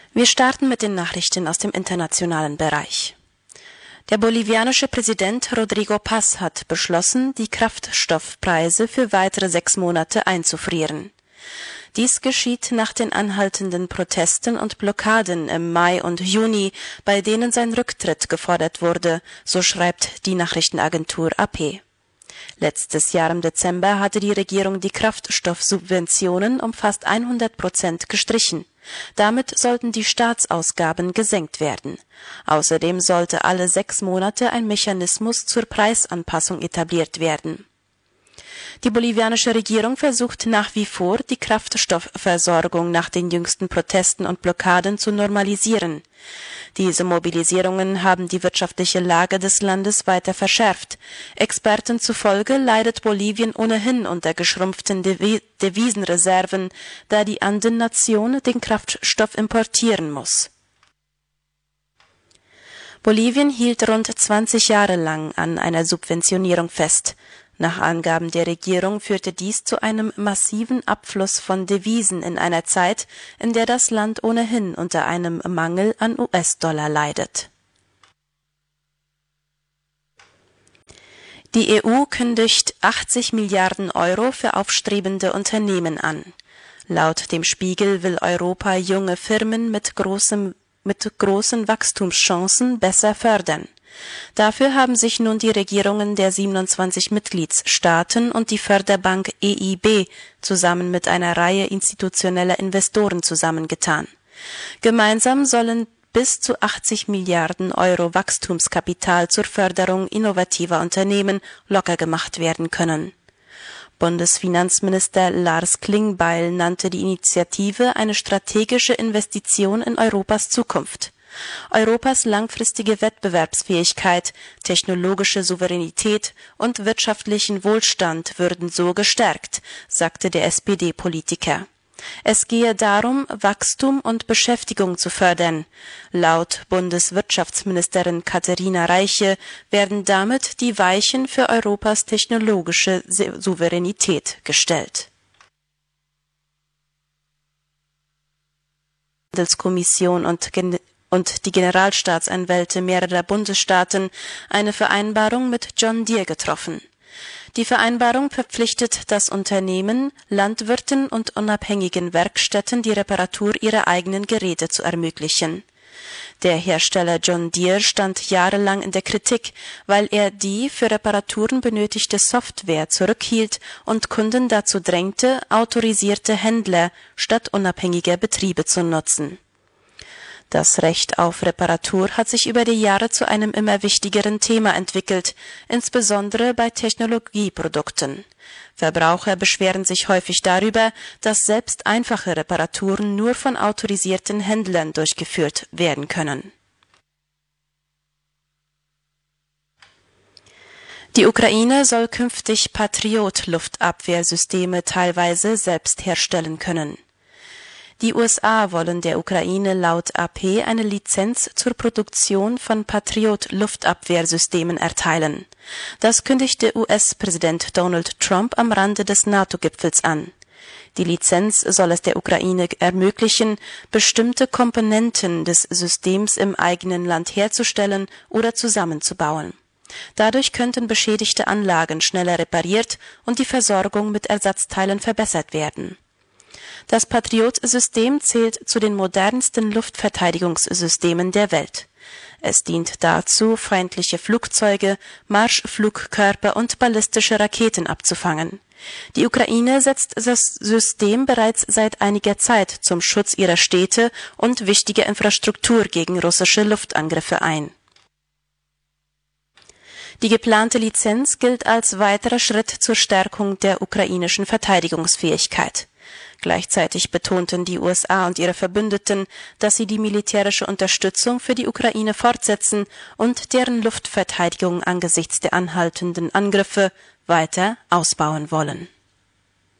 Wir starten mit den Nachrichten aus dem internationalen Bereich. Der bolivianische Präsident Rodrigo Paz hat beschlossen, die Kraftstoffpreise für weitere 6 Monate einzufrieren. Dies geschieht nach den anhaltenden Protesten und Blockaden im Mai und Juni, bei denen sein Rücktritt gefordert wurde, so schreibt die Nachrichtenagentur AP. Letztes Jahr im Dezember hatte die Regierung die Kraftstoffsubventionen um fast 100% gestrichen. Damit sollten die Staatsausgaben gesenkt werden. Außerdem sollte alle 6 Monate ein Mechanismus zur Preisanpassung etabliert werden. Die bolivianische Regierung versucht nach wie vor, die Kraftstoffversorgung nach den jüngsten Protesten und Blockaden zu normalisieren. Diese Mobilisierungen haben die wirtschaftliche Lage des Landes weiter verschärft. Experten zufolge leidet Bolivien ohnehin unter geschrumpften Devisenreserven, da die Andennation den Kraftstoff importieren muss. Bolivien hielt rund 20 Jahre lang an einer Subventionierung fest. Nach Angaben der Regierung führte dies zu einem massiven Abfluss von Devisen in einer Zeit, in der das Land ohnehin unter einem Mangel an US-Dollar leidet. Die EU kündigt 80 Milliarden Euro für aufstrebende Unternehmen an. Laut dem Spiegel will Europa junge Firmen mit großen Wachstumschancen besser fördern. Dafür haben sich nun die Regierungen der 27 Mitgliedsstaaten und die Förderbank EIB zusammen mit einer Reihe institutioneller Investoren zusammengetan. Gemeinsam sollen bis zu 80 Milliarden Euro Wachstumskapital zur Förderung innovativer Unternehmen locker gemacht werden können. Bundesfinanzminister Lars Klingbeil nannte die Initiative eine strategische Investition in Europas Zukunft. Europas langfristige Wettbewerbsfähigkeit, technologische Souveränität und wirtschaftlichen Wohlstand würden so gestärkt, sagte der SPD-Politiker. Es gehe darum, Wachstum und Beschäftigung zu fördern. Laut Bundeswirtschaftsministerin Katharina Reiche werden damit die Weichen für Europas technologische Souveränität gestellt. Die Handelskommission und die Generalstaatsanwälte mehrerer Bundesstaaten eine Vereinbarung mit John Deere getroffen. Die Vereinbarung verpflichtet das Unternehmen, Landwirten und unabhängigen Werkstätten die Reparatur ihrer eigenen Geräte zu ermöglichen. Der Hersteller John Deere stand jahrelang in der Kritik, weil er die für Reparaturen benötigte Software zurückhielt und Kunden dazu drängte, autorisierte Händler statt unabhängiger Betriebe zu nutzen. Das Recht auf Reparatur hat sich über die Jahre zu einem immer wichtigeren Thema entwickelt, insbesondere bei Technologieprodukten. Verbraucher beschweren sich häufig darüber, dass selbst einfache Reparaturen nur von autorisierten Händlern durchgeführt werden können. Die Ukraine soll künftig Patriot-Luftabwehrsysteme teilweise selbst herstellen können. Die USA wollen der Ukraine laut AP eine Lizenz zur Produktion von Patriot-Luftabwehrsystemen erteilen. Das kündigte US-Präsident Donald Trump am Rande des NATO-Gipfels an. Die Lizenz soll es der Ukraine ermöglichen, bestimmte Komponenten des Systems im eigenen Land herzustellen oder zusammenzubauen. Dadurch könnten beschädigte Anlagen schneller repariert und die Versorgung mit Ersatzteilen verbessert werden. Das Patriot-System zählt zu den modernsten Luftverteidigungssystemen der Welt. Es dient dazu, feindliche Flugzeuge, Marschflugkörper und ballistische Raketen abzufangen. Die Ukraine setzt das System bereits seit einiger Zeit zum Schutz ihrer Städte und wichtiger Infrastruktur gegen russische Luftangriffe ein. Die geplante Lizenz gilt als weiterer Schritt zur Stärkung der ukrainischen Verteidigungsfähigkeit. Gleichzeitig betonten die USA und ihre Verbündeten, dass sie die militärische Unterstützung für die Ukraine fortsetzen und deren Luftverteidigung angesichts der anhaltenden Angriffe weiter ausbauen wollen.